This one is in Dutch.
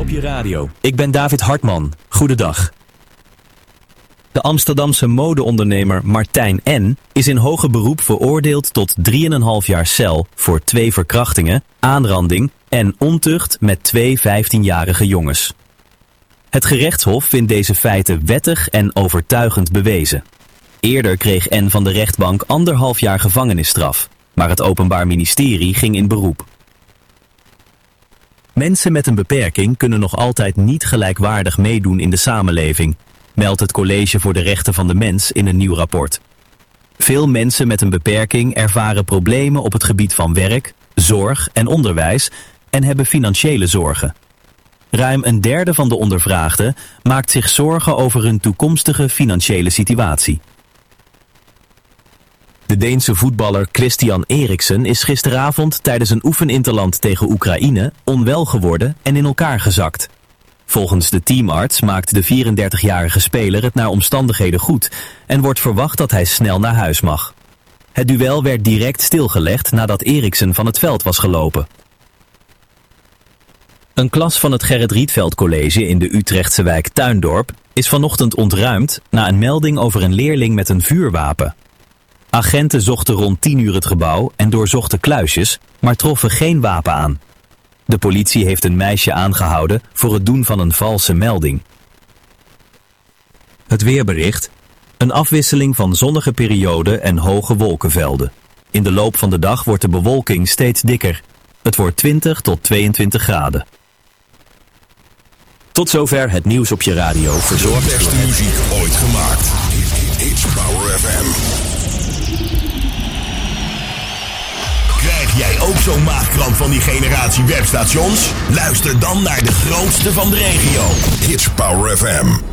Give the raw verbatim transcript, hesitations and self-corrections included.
op je radio. Ik ben David Hartman. Goedendag. De Amsterdamse modeondernemer Martijn N. is in hoger beroep veroordeeld tot drieënhalf jaar cel voor twee verkrachtingen, aanranding en ontucht met twee vijftienjarige jongens. Het gerechtshof vindt deze feiten wettig en overtuigend bewezen. Eerder kreeg N. van de rechtbank anderhalf jaar gevangenisstraf, maar het Openbaar Ministerie ging in beroep. Mensen met een beperking kunnen nog altijd niet gelijkwaardig meedoen in de samenleving, meldt het College voor de Rechten van de Mens in een nieuw rapport. Veel mensen met een beperking ervaren problemen op het gebied van werk, zorg en onderwijs en hebben financiële zorgen. Ruim een derde van de ondervraagden maakt zich zorgen over hun toekomstige financiële situatie. De Deense voetballer Christian Eriksen is gisteravond tijdens een oefeninterland tegen Oekraïne onwel geworden en in elkaar gezakt. Volgens de teamarts maakt de vierendertigjarige speler het naar omstandigheden goed en wordt verwacht dat hij snel naar huis mag. Het duel werd direct stilgelegd nadat Eriksen van het veld was gelopen. Een klas van het Gerrit Rietveld College in de Utrechtse wijk Tuindorp is vanochtend ontruimd na een melding over een leerling met een vuurwapen. Agenten zochten rond tien uur het gebouw en doorzochten kluisjes, maar troffen geen wapen aan. De politie heeft een meisje aangehouden voor het doen van een valse melding. Het weerbericht. Een afwisseling van zonnige perioden en hoge wolkenvelden. In de loop van de dag wordt de bewolking steeds dikker. Het wordt twintig tot tweeëntwintig graden. Tot zover het nieuws op je radio. Verzorgd de beste muziek ooit gemaakt. It's Power F M. Krijg jij ook zo'n maagkramp van die generatie webstations? Luister dan naar de grootste van de regio. It's Power F M.